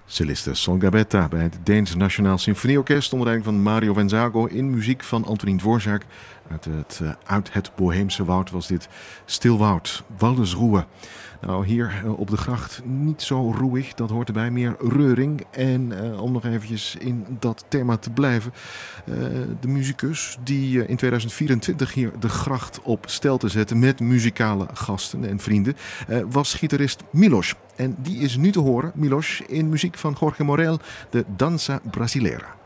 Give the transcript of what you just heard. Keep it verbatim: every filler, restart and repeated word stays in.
Celeste Solgabetta bij het Deens Nationaal Symfonieorkest onder leiding van Mario Venzago in muziek van Antonín Dvořák. Uit het, uh, uit het Boheemse woud was dit Stil Woud, Waldesruhe. Nou, hier uh, op de gracht niet zo roeig, dat hoort erbij, meer reuring. En uh, om nog eventjes in dat thema te blijven, uh, de muzikus die uh, in tweeduizend vierentwintig hier de gracht op stel te zetten met muzikale gasten en vrienden, uh, was gitarist Milos. En die is nu te horen, Milos, in muziek van Jorge Morel, de Danza Brasileira.